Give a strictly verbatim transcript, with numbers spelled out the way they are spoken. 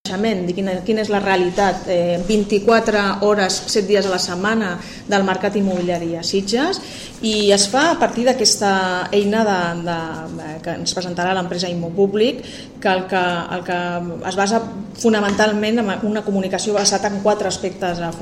de quina, quina és la realitat eh, vint-i-quatre hores, set dies a la setmana del mercat immobiliari a Sitges, i es fa a partir d'aquesta eina de, de, que ens presentarà l'empresa Immopúblic, que el, que el que es basa fonamentalment en una comunicació basada en quatre aspectes